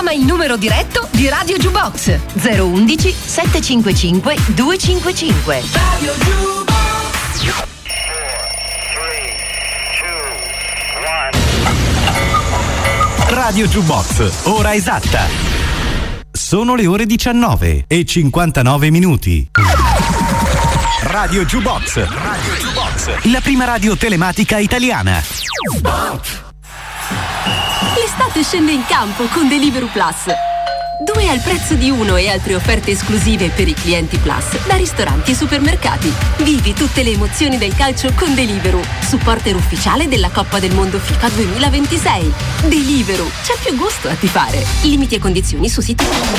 Chiama il numero diretto di Radio Jukebox 011 755 255. Radio Jukebox. Radio Jukebox, ora esatta. Sono le ore 19 e 59 minuti. Radio Jukebox. Radio Jukebox. La prima radio telematica italiana. L'estate scende in campo con Deliveroo Plus. 2 al prezzo di 1 e altre offerte esclusive per i clienti Plus da ristoranti e supermercati. Vivi tutte le emozioni del calcio con Deliveroo, supporter ufficiale della Coppa del Mondo FIFA 2026. Deliveroo, c'è più gusto a tifare. Limiti e condizioni su sito.